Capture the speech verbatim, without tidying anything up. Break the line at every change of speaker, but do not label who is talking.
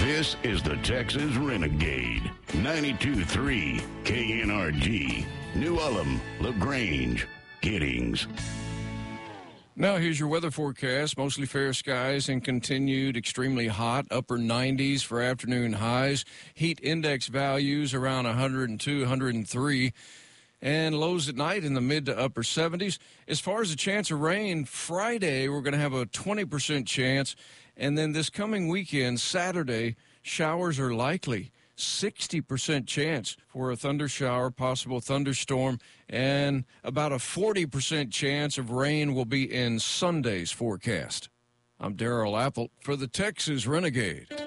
This is the Texas Renegade. ninety-two point three K N R G. New Ulm, LaGrange, Giddings.
Now here's your weather forecast. Mostly fair skies and continued extremely hot, upper nineties for afternoon highs. Heat index values around one hundred two, one hundred three. And lows at night in the mid to upper seventies. As far as the chance of rain, Friday we're going to have a twenty percent chance. And then this coming weekend, Saturday, showers are likely. sixty percent chance for a thunder shower, possible thunderstorm, and about a forty percent chance of rain will be in Sunday's forecast. I'm Darrell Apple for the Texas Renegade.